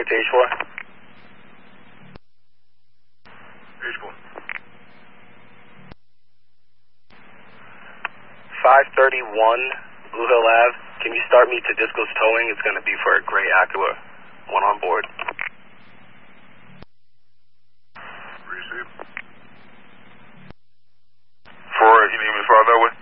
to H4. H4. 531 Blue Hill Ave. Can you start me to Disco's Towing? It's going to be for a gray Acura. One on board. Receive. For, you need me to fly that way?